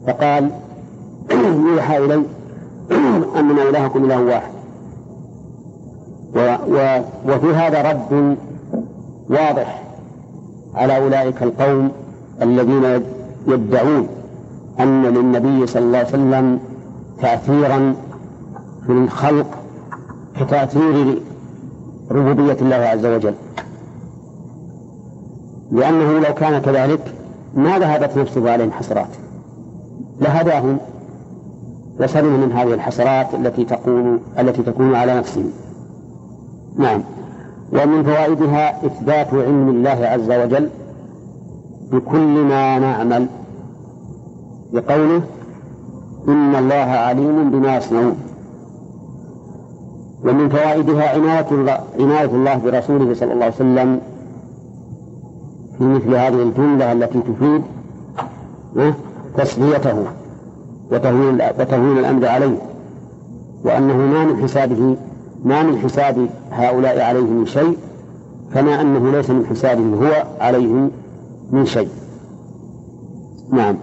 فقال يوحى إلي أننا إلهكم إله واحد. وفي هذا رد واضح على أولئك القوم الذين يدعون أن للنبي صلى الله عليه وسلم تأثيرا في الخلق كتأثير ربوبية الله عز وجل، لأنه لو كان كذلك ما ذهبت نفسه عليهم حسرات، لهداهم وسلم من هذه الحسرات التي تكون على نفسهم. نعم. ومن فوائدها إثبات علم الله عز وجل بكل ما نعمل، بقوله إن الله عليم بما يصنعون. ومن فوائدها عناية الله برسوله صلى الله عليه وسلم في مثل هذه الجملة التي تفيد تسليته وتهوين الأمر عليه، وأنه ما من حساب هؤلاء عليه من شيء، كما أنه ليس من حسابه هو عليه من شيء. نعم.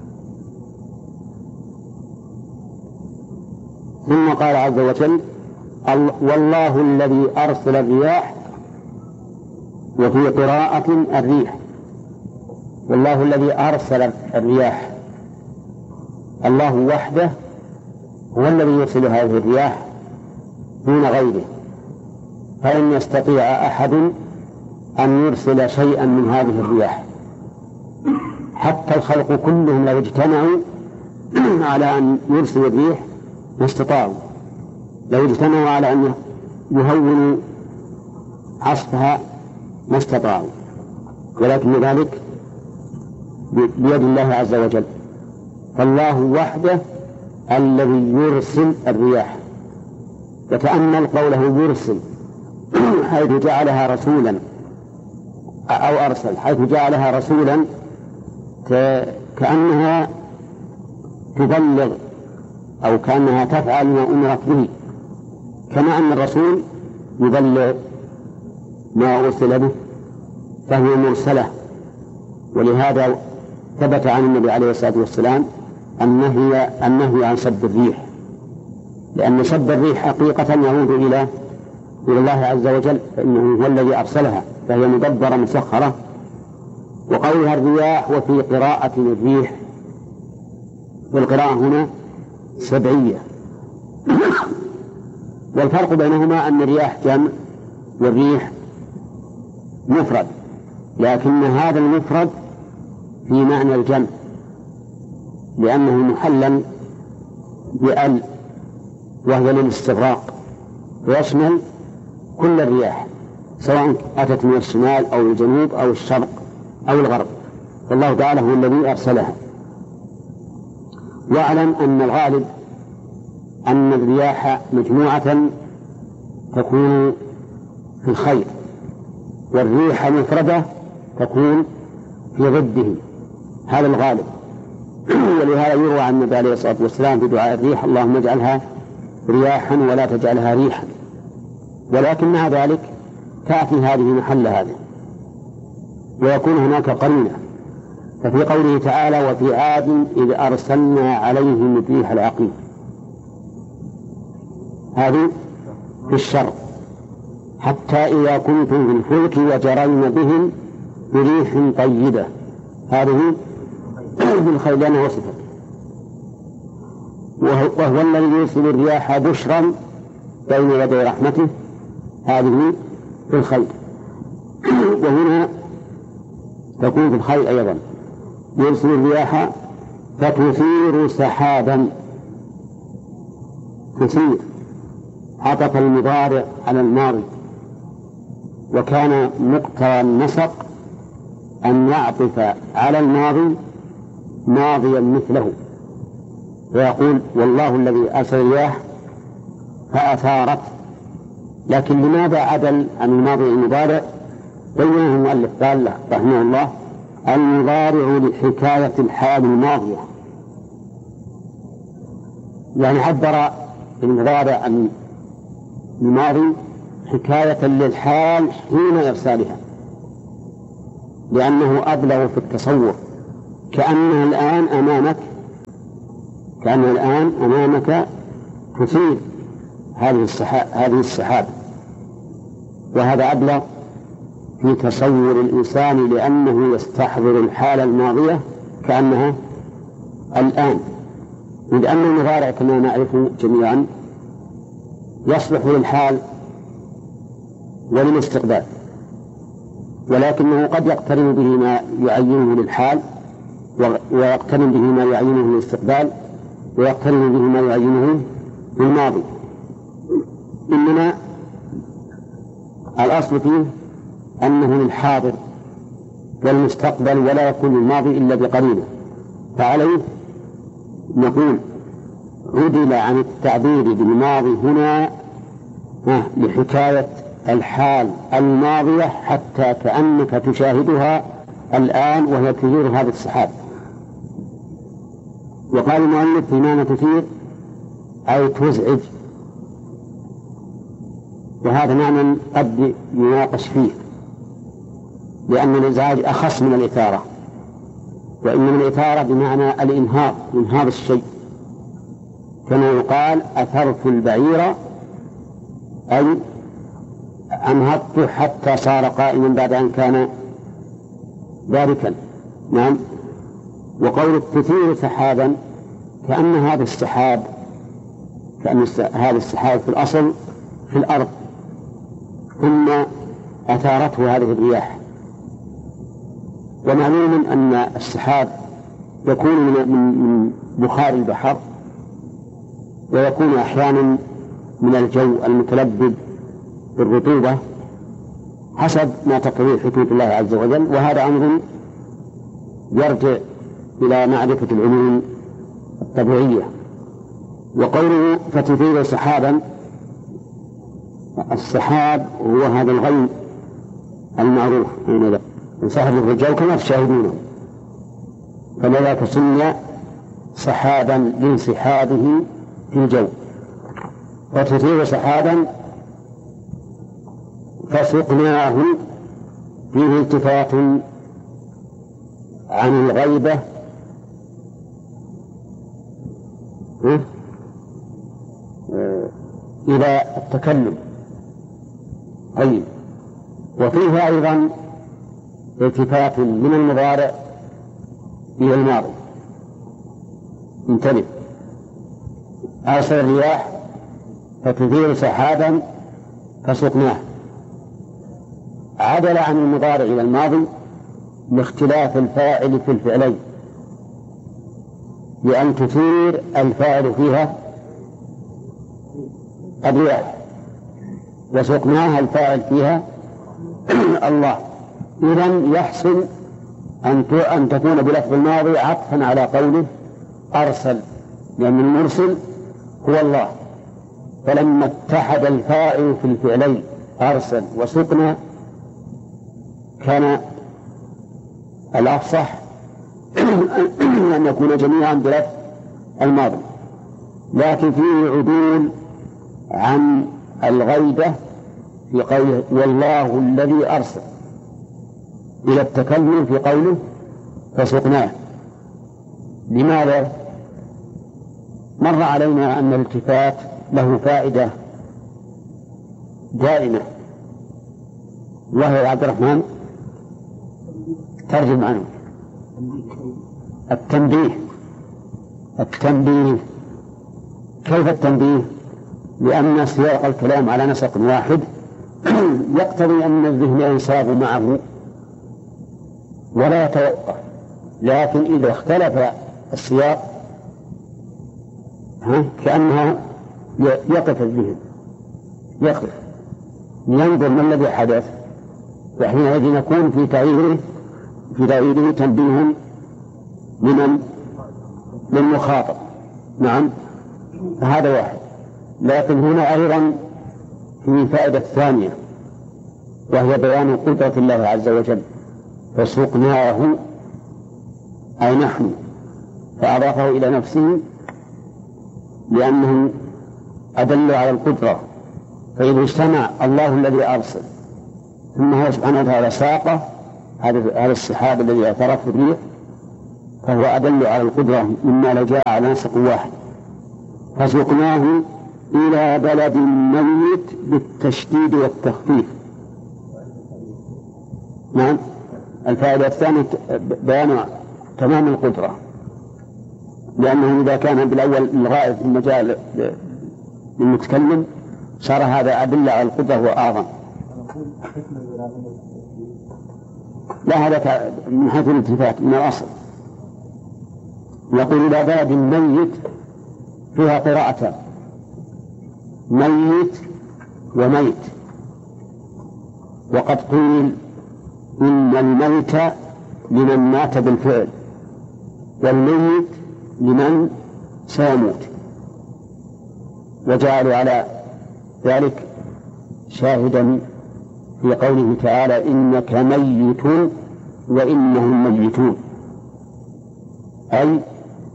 ثم قال عز وجل والله الذي أرسل الرياح، وفي قراءة الريح، والله الذي أرسل الرياح. الله وحده هو الذي يرسل هذه الرياح دون غيره، فلن يستطيع أحد أن يرسل شيئا من هذه الرياح، حتى الخلق كلهم لو اجتمعوا على أن يرسلوا الريح ما استطاعوا، لو اجتمعوا على أن يهونوا عصفها ما استطاعوا، ولكن ذلك بيد الله عز وجل. فالله وحده الذي يرسل الرياح. وتأمل قوله يرسل حيث جعلها رسولا، أو أرسل حيث جعلها رسولا، كأنها تبلغ أو كأنها تفعل ما أمرت به، كما أن الرسول يبلغ ما أرسل به فهو مرسلة. ولهذا ثبت عن النبي عليه الصلاة والسلام النهي عن سب الريح، لأن سب الريح حقيقة يعود إلى الله عز وجل، فإنه هو الذي أرسلها، فهي مدبرة مسخرة. وقولها الرياح وفي قراءة الريح، والقراءة هنا سبعية. والفرق بينهما أن الرياح جمع والريح مفرد، لكن هذا المفرد في معنى الجمع، لأنه محلل بأل وهي للاستغراق، ويشمل كل الرياح سواء أتت من الشمال أو الجنوب أو الشرق أو الغرب، والله تعالى هو الذي أرسلها. واعلم أن الغالب أن الرياح مجموعة تكون في الخير، والريح مفردة تكون في ضده، هذا الغالب. ولهذا يروى عن النبي عليه الصلاة والسلام في دعاء الريح اللهم اجعلها رياحا ولا تجعلها ريحا، ولكن مع ذلك تأتي هذه محل هذا، ويكون هناك قرينة. ففي قوله تعالى وفي عاد إذ أرسلنا عليهم الريح العقيم، هذه في الشر، حتى إذا كنتم في الفلك وجرين بهم بريح طيبة، هذه بالخير لأنها وصفت. وهو الذي يرسل الرياح بشرا بين يدي رحمته، هذه في الخير، وهنا تكون في الخير أيضا. يرسل الرياح فتثير سحابا، تثير عطف المضارع على الماضي، وكان مقتضى النسق أن يعطف على الماضي ماضيا مثله، ويقول والله الذي أرسل الرياح فأثارت. لكن لماذا عدل عن الماضي المضارع؟ بينه المؤلف قال رحمه الله المضارع لحكاية الحال الماضية، يعني عبر المضارع عن الماضي حكاية للحال حين إرسالها، لأنه أبلغ في التصور، كأنها الآن أمامك كأن الآن أمامك تثير هذه السحاب. وهذا أبلغ في تصور الإنسان، لأنه يستحضر الحالة الماضية كأنها الآن، إذ أن المضارع كما نعرف جميعا يصلح للحال وللاستقبال، ولكنه قد يقترن به ما يعينه للحال، ويقترن به ما يعينه للاستقبال، ويقترن به ما يعينه للماضي. إنما الأصل فيه أنه للحاضر والمستقبل، ولا يكون الماضي إلا بقرينه. فعليه نقول عدل عن التعبير بالماضي هنا لحكاية الحال الماضية، حتى كأنك تشاهدها الآن وهي تثير هذا السحاب. وقال المؤلف في معنى تثير أي تزعج، وهذا معنى قد يناقش فيه، لأن الإزعاج أخص من الإثارة، وإنما الإثارة بمعنى الإنهاض، إنهاض الشيء، كما يقال أثرت البعير أي أنهضت حتى صار قائما بعد أن كان باركا. نعم. وقول تثير سحابا كأن هذا السحاب في الأصل في الأرض، ثم أثارته هذه الرياح. ومعلوم أن السحاب يكون من بخار البحر، ويكون أحيانا من الجو المتلبد بالرطوبة حسب ما تقتضيه حكمة الله عز وجل، وهذا أمر يرجع إلى معرفة العلوم الطبيعية. وقوله فتثير سحابا، السحاب هو هذا الغيم المعروف من سحب الرجال كما تشاهدونه، فلذلك سمي سحابا لانسحابه في الجو. فتثير سحابا فسقناه فيه التفات عن الغيبة إلى التكلم. طيب، وفيه أيضا التفات من المضارع إلى الماضي. انتبه، أرسل الرياح فتثير سحابا فسقناه، عدل عن المضارع إلى الماضي لاختلاف الفاعل في الفعلين، لأن تثير الفاعل فيها الرياح، وسقناها الفاعل فيها الله. إذن يحسن أن تكون بلفظ الماضي عطفا على قوله أرسل، لأن المرسل هو الله. فلما اتحد الفاعل في الفعلين أرسل وسقنا كان الأفصح أن يكون جميعا بلفظ الماضي. لكن فيه عدول عن الغيبة في قوله والله الذي أرسل إلى التكلم في قوله فسقناه. لماذا؟ مر علينا أن الالتفات له فائدة دائمة، وهي عبد الرحمن ترجم عنه التنبيه. كيف التنبيه؟ لأن سياق الكلام على نسق واحد يقتضي أن الذهن ينصاب معه ولا يتوقف، لكن إذا اختلف السياق كأنها يقف الذهن، يقف ينظر ما الذي حدث، وحينئذ يكون في تغييره تنبيه للمخاطب. نعم، فهذا واحد. لكن هنا أيضا في فائدة ثانية، وهي بيان قدرة الله عز وجل. فسقناه أي نحن، فأضافه إلى نفسه لأنه أدل على القدرة. فإذا اجتمع الله الذي أرسل ثم هو سبحانه وتعالى ساقه هذا السحاب الذي أثرته الريح، فهو أدل على القدرة مما لو جاء على نسق واحد. فسقناه إلى بلد ميت بالتشديد والتخفيف. نعم. الفائدة الثانية بيان تمام القدرة، لأنه إذا كان بالأول الغائب في المجال للمتكلم صار هذا أدل على القدرة وأعظم. لا، هذا من حيث الالتفات من الأصل. يقول إلى بلد ميت فيها قراءتان، ميت وميت. وقد قيل إن الميت لمن مات بالفعل، والميت لمن سيموت، وجعلوا على ذلك شاهدا في قوله تعالى إنك ميت وإنهم ميتون، أي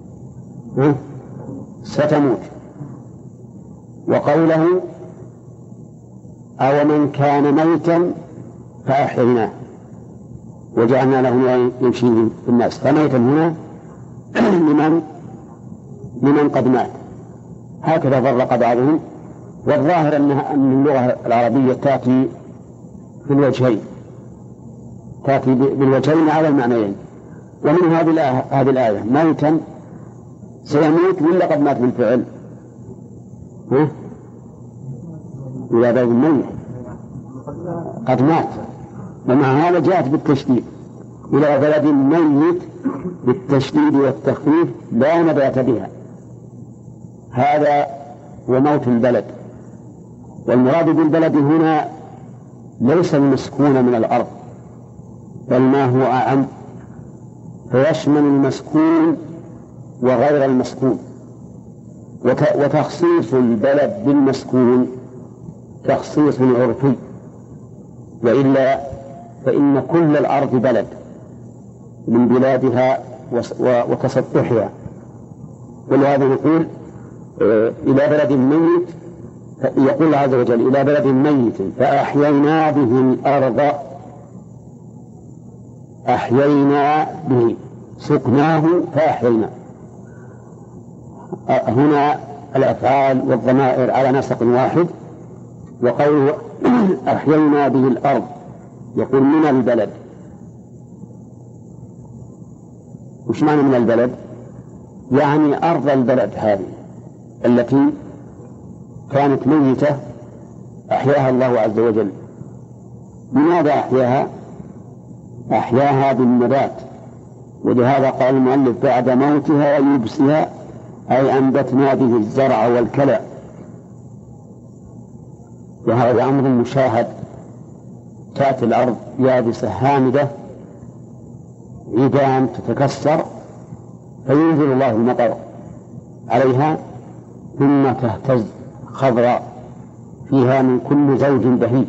ستموت. وقوله أو من كان ميتا فأحييناه وجعلنا له يمشي في الناس، فميتا هنا لمن قد مات. هكذا فرق بعضهم. والظاهر أن اللغة العربية تأتي في الوجهين، تأتي بالوجهين على المعنيين. ومن هذه الآية ميتا سيموت ولا قد مات بالفعل؟ إلى بلد ميت قد مات، ومع هذا جاءت بالتشديد إلى بلد ميت بالتشديد والتخفيف لا نبات بها. هذا هو موت البلد. والمراد بالبلد هنا ليس المسكون من الأرض، بل ما هو أعم، فيشمل المسكون وغير المسكون. وتخصيص البلد بالمسكون تخصيص عرفي، وإلا فإن كل الأرض بلد من بلادها وتسطحها. ولهذا نقول إلى بلد ميت، يقول الله عز وجل إلى بلد ميت فأحيينا به الأرض، أحيينا به، سقناه فأحيينا. هنا الأفعال والضمائر على نسق واحد. وقوله أحيينا به الأرض يقول من البلد. وش معنى من البلد؟ يعني أرض البلد هذه التي كانت ميتة أحياها الله عز وجل. لماذا أحياها؟ أحياها بالنبات. ولهذا قال المؤلف بعد موتها ويبسها، أي أنبتنا به الزرع والكلى. وهذا أمر مشاهد، تأتي الأرض يابسة هامدة عيدان تتكسر فينزل الله المطر عليها ثم تهتز خضراء فيها من كل زوج بهيج.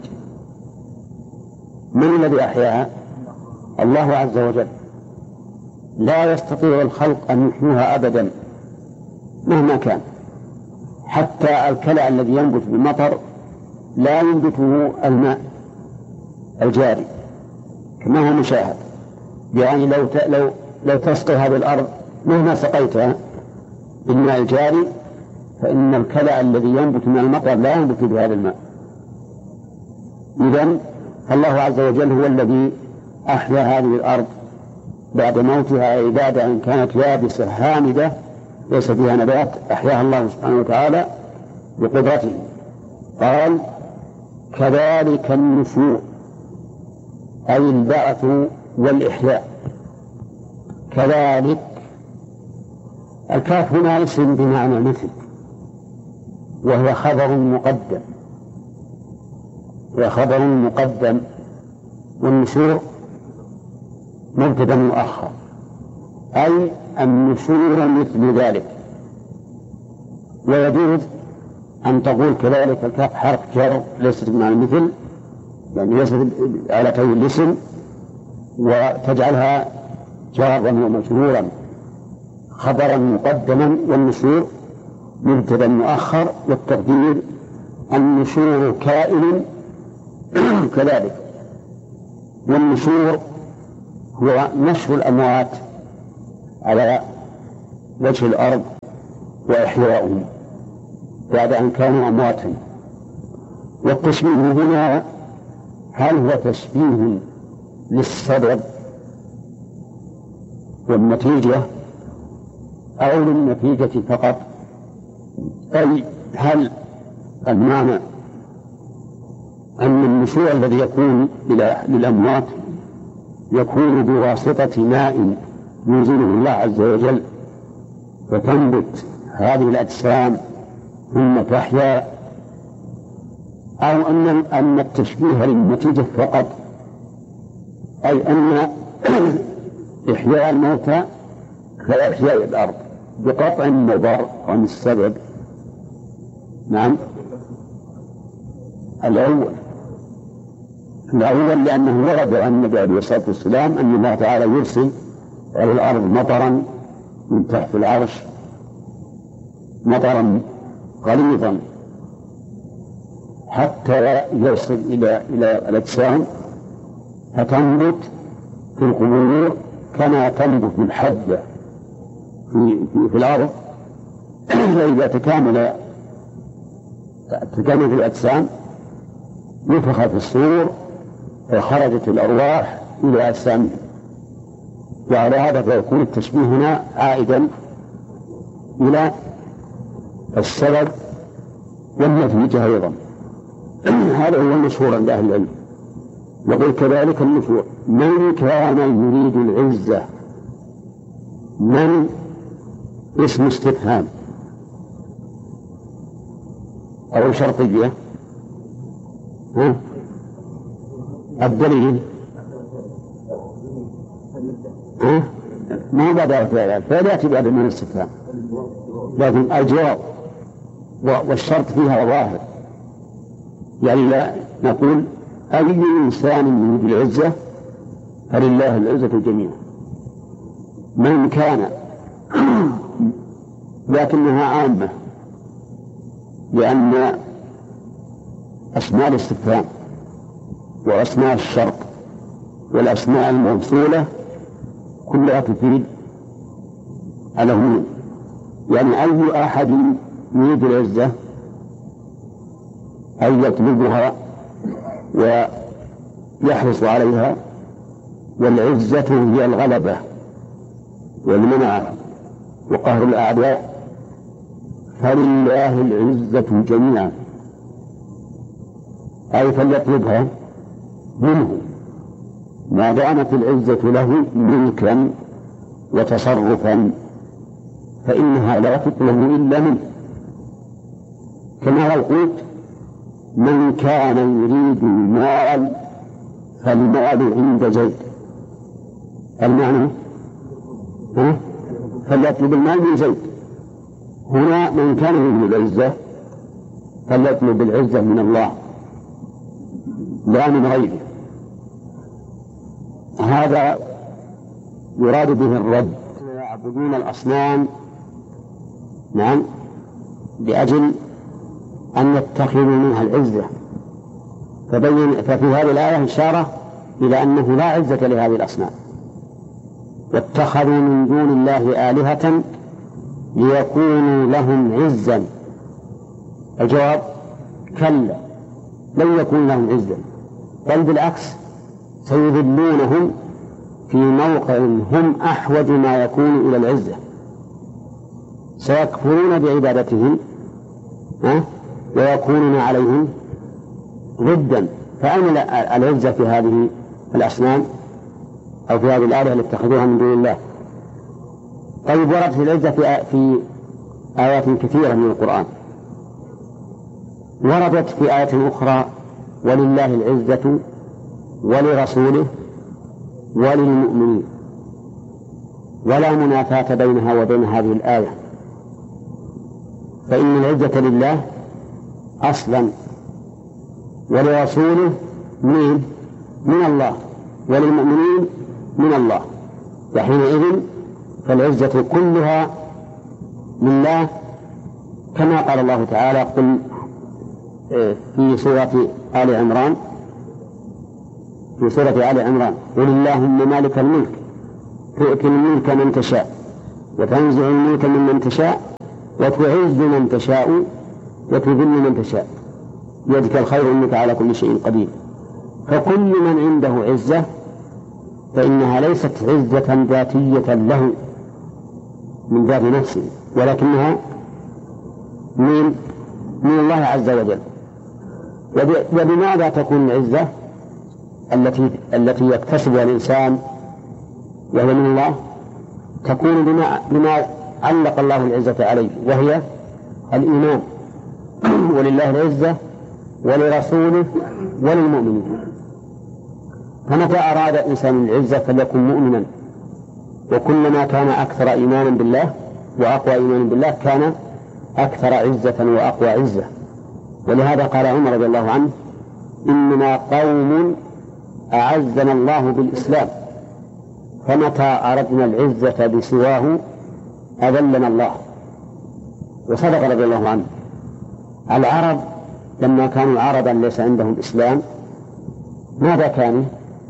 من الذي أحياها؟ الله عز وجل. لا يستطيع الخلق أن يحيوها أبدا مهما كان. حتى الكلى الذي ينبت بالمطر لا ينبته الماء الجاري كما هو مشاهد. يعني لو تسقي هذه الأرض مهما سقيتها بالماء الجاري فإن الكلى الذي ينبت من المطر لا ينبت بهذا الماء. إذن الله عز وجل هو الذي أحيا هذه الأرض بعد موتها، أي بعد أن كانت يابسة هامدة ليس فيها نبات، أحياها الله سبحانه وتعالى بقدرته. قال كذلك النشور، أي البعث والإحياء. كذلك الكاف هنا اسم بمعنى مثل، وهو خبر مقدم، وخبر مقدم، والنشور مبتدأ مؤخر، أي النشور مثل ذلك. ويجوز أن تقول كذلك الكاف حرف جر ليست بمعنى مثل، يعني ليست على كون الاسم، وتجعلها جارا ومجرورا خبرا مقدما، والنشور مبتدأ مؤخر، والتقدير النشور كائن كذلك. والنشور هو نشر الأموات على وجه الأرض وإحياؤهم بعد أن كانوا أمواتا. والتشبيه هنا هل هو تشبيه للسبب والنتيجة أو للنتيجة فقط؟ أي هل المعنى أن النشوء الذي يكون للأموات يكون بواسطة ماء ينزله الله عز وجل فتنبت هذه الأجسام ثم تحيا، أو أن التشبيه للنتيجة فقط، أي أن إحياء الموتى كإحياء الأرض بقطع النظر عن السبب؟ نعم، الأول لأنه ورد عن النبي عليه الصلاة والسلام أن الله تعالى يرسل على الأرض مطرا من تحت العرش، مطرا غليظا حتى يصل إلى الأجسام فتنبت في القبور كما تنبت الحبة في الأرض. وإذا تكامل الأجسام نفخ في الصور فخرجت الأرواح إلى أجسامهم. وعلى هذا فيكون التشبيه هنا عائدا إلى السبب والنتيجة أيضا. هذا هو المشهور عند أهل العلم. يقول كذلك المشهور من كان يريد العزة، من اسم استفهام أو شرطية، الدليل ما بدأ فعل يأتي بعد من الاستفهام، لكن الجواب والشرط فيها ظاهر، يعني لا نقول أي إنسان يريد العزة فلله العزة جميعا، من كان لكنها عامة، لأن أسماء الاستفهام وأسماء الشرط والأسماء الموصولة كلها تفيد العموم. يعني أي أحد يريد العزة أي يطلبها ويحرص عليها، والعزة هي الغلبة والمنعة وقهر الأعداء، فلله العزة جميعا، أي فليطلبها منه ما دامت العزة له ملكا وتصرفا، فإنها لا تطلب إلا منه. كما لو قلت من كان يريد المال فالمال عند زيد، المعنى فليطلب المال من زيد. هنا من كان يريد العزة فليطلب العزة من الله لا من غيره. هذا يراد به الرد. يعبدون الأصنام نعم لأجل أن يتخذوا منها العزة، ففي هذه الآية إشارة إلى أنه لا عزة لهذه الأصنام، واتخذوا من دون الله آلهة ليكونوا لهم عزا. الجواب كلا، لن يكون لهم عزا، بل بالعكس سيذلونهم في موقع هم أحوج ما يكون إلى العزة، سيكفرون بعبادتهم ويكونون عليهم ضدا. فأين العزة في هذه الأصنام أو في هذه الآلهة التي اتخذوها من دون الله؟ طيب، وردت العزة في آيات كثيرة من القرآن. وردت في آية أخرى ولله العزة ولرسوله وللمؤمنين، ولا منافاة بينها وبين هذه الآية، فإن العزة لله أصلا، ولرسوله من الله، وللمؤمنين من الله، وحينئذ فالعزة كلها لله، كما قال الله تعالى قل في سورة آل عمران قل اللهم مالك الملك تؤتي الملك من تشاء وتنزع الملك ممن تشاء وتعز من تشاء وتذل من تشاء بيدك الخير إنك على كل شيء قدير. فكل من عنده عزة فإنها ليست عزة ذاتية له من ذات نفسه، ولكنها من الله عز وجل. وبماذا تكون العزة التي يكتسبها الإنسان وهي من الله؟ تكون بما علق الله العزة عليه، وهي الإيمان. ولله العزة ولرسوله وللمؤمنين. فمتى أراد الإنسان العزة فليكن مؤمنا، وكلما كان أكثر إيمانا بالله وأقوى إيمانا بالله كان أكثر عزة وأقوى عزة. ولهذا قال عمر رضي الله عنه: إننا قوم أعزنا الله بالإسلام، فمتى أردنا العزة بسواه أذلنا الله. وصدق رضي الله عنه. العرب لما كانوا عربا ليس عندهم إسلام ماذا كانوا؟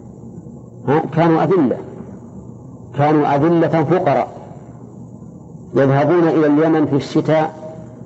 كانوا أذلة فقراء، يذهبون إلى اليمن في الشتاء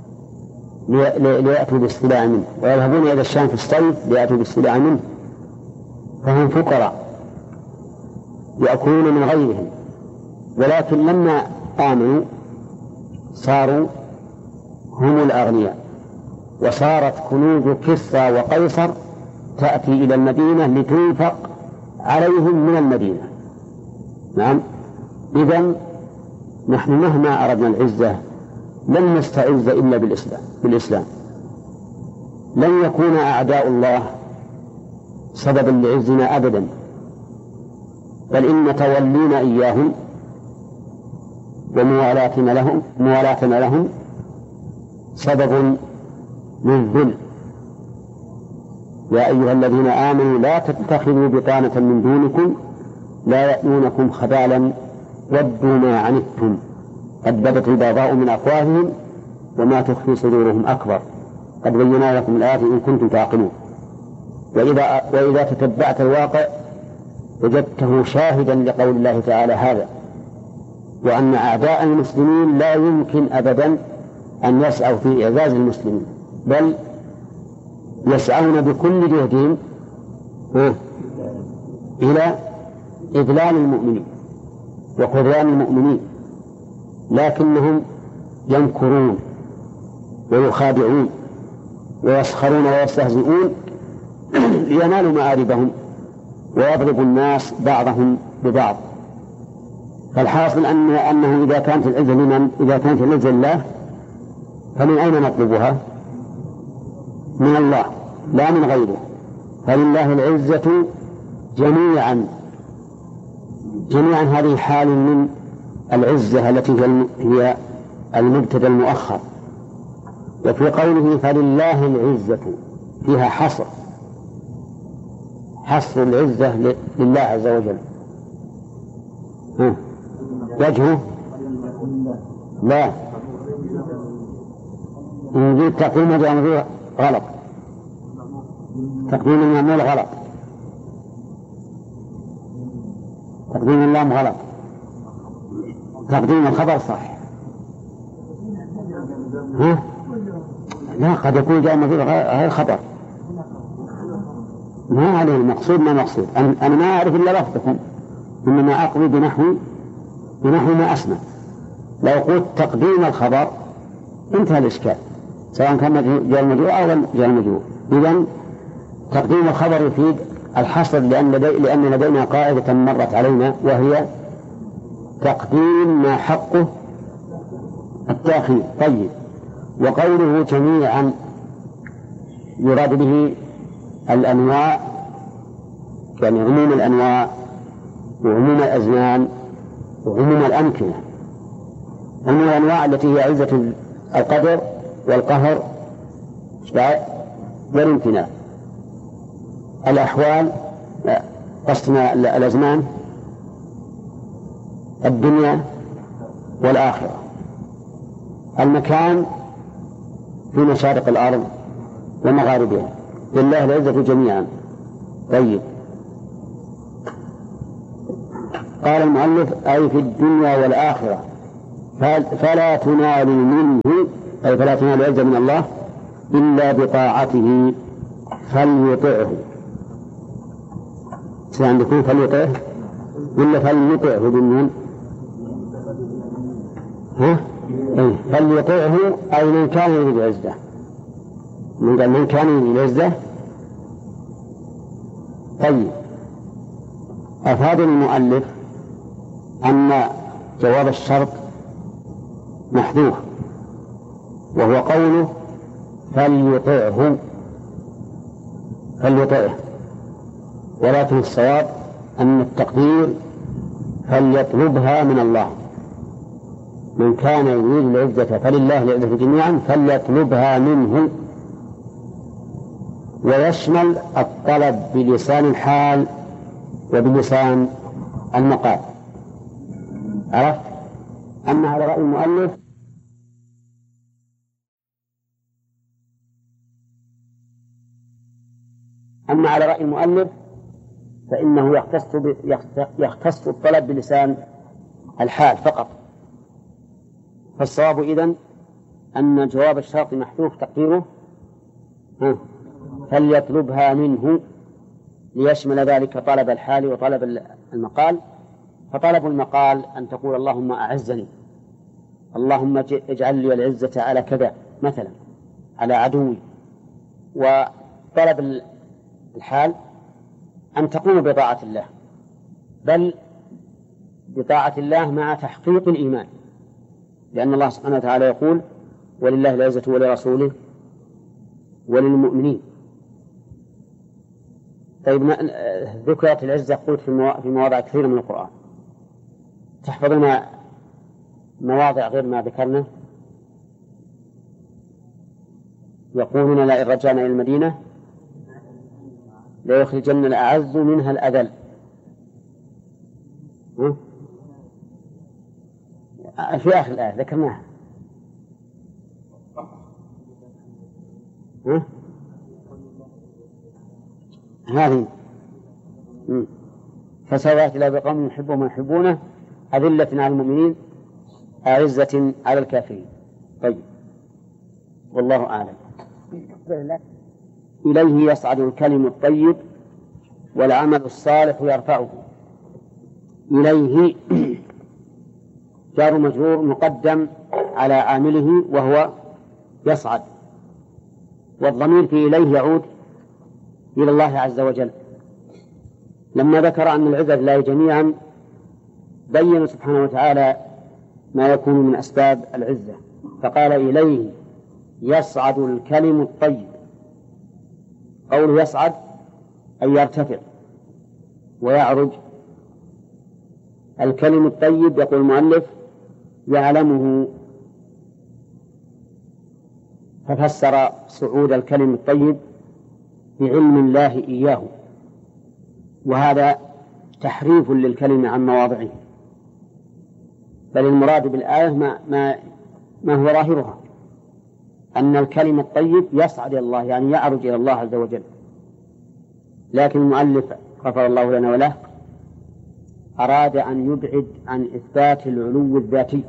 ليأتوا بالسلاح منه، ويذهبون إلى الشام في الصيف ليأتوا بالسلاح منه، فهم فقراء يأكلون من غيرهم. ولكن لما آمنوا صاروا هم الأغنياء، وصارت كنوز كسرى وقيصر تأتي إلى المدينة لتنفق عليهم من المدينة. نعم. إذن نحن مهما أردنا العزة لن نستعز إلا بالإسلام. لن يكون أعداء الله سببا لعزنا أبدا، بل إن تولينا إياهم وموالاتنا لهم سبب للذل. يا أيها الذين آمنوا لا تتخذوا بطانة من دونكم لا يألونكم خبالا ودوا ما عنتم قد بدت البغضاء من أفواههم وما تخفي صدورهم أكبر قد بينا لكم الآيات إن كنتم تعقلون. وإذا تتبعت الواقع وجدته شاهدا لقول الله تعالى هذا، وأن أعداء المسلمين لا يمكن أبدا أن يسعوا في إعزاز المسلمين، بل يسعون بكل جهدهم إلى إذلال المؤمنين وخذلان المؤمنين، لكنهم يمكرون ويخادعون ويسخرون ويستهزئون لينالوا مآربهم ويضرب الناس بعضهم ببعض. فالحاصل أنه إذا كانت العزة لمن؟ إذا كانت العزة لله فمن أين نطلبها؟ من الله لا من غيره. فلله العزة جميعا. هذه حال من العزة التي هي المبتدأ المؤخر. وفي قوله فلله العزة فيها حصر العزة لله عز وجل. وجهه لا نريد تقديم المعمول غلط. تقديم المعمول غلط. تقديم اللام غلط. تقديم الخبر صح. لا قد يكون جاء المفعول غير خبر. ما عليه المقصود ما مقصود. أنا ما أعرف إلا لفظكم، إنما أقضي بنحو ما أسمع. لو قلت تقديم الخبر انتهى الإشكال، سواء كان جاء المجرور أو جاء المجرور. إذن تقديم الخبر يفيد الحصر، لأن لدينا قاعدة مرت علينا وهي تقديم ما حقه التأخير. طيب. وقوله جميعا يراد به الأنواع، يعني عموم الأنواع وعموم الأزمان وعموم الأمكنة. عموم الأنواع التي هي عزة القدر والقهر والامتناع. الأحوال قصدنا الأزمان، الدنيا والآخرة. المكان في مشارق الأرض ومغاربها. لله العزة جميعا. طيب. قال المؤلف أي في الدنيا والآخرة فلا تنال منه، أي فلا تنال العزة من الله إلا بطاعته فليطعه. عندكم فليطعه ولا فليطعه بالنون؟ فليطعه أي من كان يريد العزة، من كان يريد العزة. طيب، أفاد المؤلف أن جواب الشرط محذوف، وهو قوله فليطعه، ولكن الصواب أن التقدير فليطلبها من الله، من كان يريد العزة فلله العزة جميعا فليطلبها منه، ويشمل الطلب بلسان الحال وبلسان المقال. عرفت؟ أما على رأي المؤلف فإنه يختص الطلب بلسان الحال فقط. فالصواب إذن أن جواب الشرط محذوف تقديره فليطلبها منه، ليشمل ذلك طلب الحال وطلب المقال. فطلب المقال أن تقول اللهم أعزني، اللهم اجعل لي العزة على كذا مثلا، على عدوي. وطلب الحال أن تقوم بطاعة الله، بل بطاعة الله مع تحقيق الإيمان، لأن الله سبحانه وتعالى يقول ولله العزة ولرسوله وللمؤمنين. طيب، ذكرت العزة قلت في مواضع كثيرة من القرآن. تحفظون مواضع غير ما ذكرنا؟ يقولون لئن رجعنا إلى المدينة ليخرجن الأعز منها الأذل. في آخر الآية ذكرناها. هذه فسوات إلى بقوم يحبهم ويحبونه أذلة على المؤمنين أعزة على الكافرين. طيب، والله أعلم. إليه يصعد الكلم الطيب والعمل الصالح يرفعه. إليه جار مجرور مقدم على عامله وهو يصعد، والضمير في إليه يعود إلى الله عز وجل. لما ذكر أن العزة لله جميعا بين سبحانه وتعالى ما يكون من أسباب العزة، فقال إليه يصعد الكلم الطيب. قوله يصعد أي يرتفع ويعرج. الكلم الطيب يقول المؤلف يعلمه، ففسر صعود الكلم الطيب بعلم الله إياه، وهذا تحريف للكلمة عن مواضعه، بل المراد بالآية ما هو ظاهرها، أن الكلم الطيب يصعد إلى الله، يعني يعرج إلى الله عز وجل. لكن المؤلف غفر الله لنا وله أراد أن يبعد عن إثبات العلو الذاتي،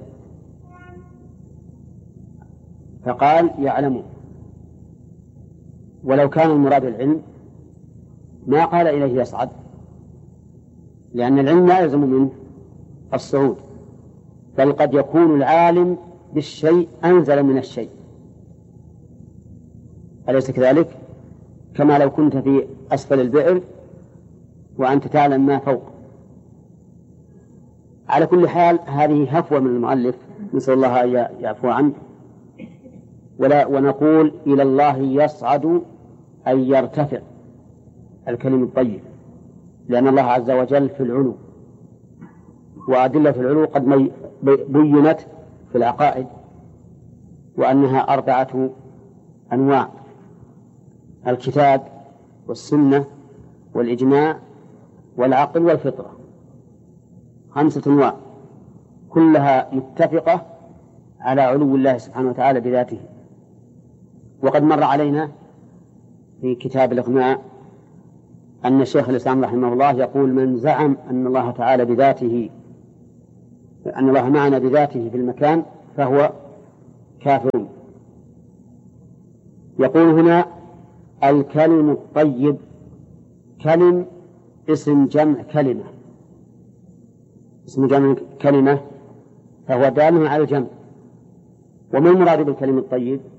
فقال يعلمه. ولو كان المراد العلم ما قال إليه يصعد، لأن العلم لا يلزم منه الصعود، بل قد يكون العالم بالشيء أنزل من الشيء، أليس كذلك؟ كما لو كنت في أسفل البئر وأنت تعلم ما فوق. على كل حال هذه هفوة من المؤلف، نسأل الله أن يعفو عنه. ونقول إلى الله يصعد أن يرتفع الكلم الطيب، لأن الله عز وجل في العلو، وأدلة العلو قد بينت في العقائد، وأنها 4 أنواع: الكتاب والسنة والإجماع والعقل والفطرة، 5 أنواع كلها متفقة على علو الله سبحانه وتعالى بذاته. وقد مر علينا في كتاب الإغماء أن الشيخ الإسلام رحمه الله يقول من زعم أن الله تعالى بذاته أن الله معنا بذاته في المكان فهو كافر. يقول هنا الكلم الطيب. كلم اسم جمع كلمة، اسم جمع كلمة فهو دال على الجمع. وما المراد بالكلم الطيب؟